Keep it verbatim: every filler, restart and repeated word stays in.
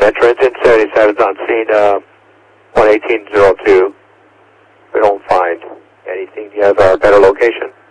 Metro Engine seventy-seven is on scene, uh, one eighteen oh two. We don't find anything. Do you have a better location?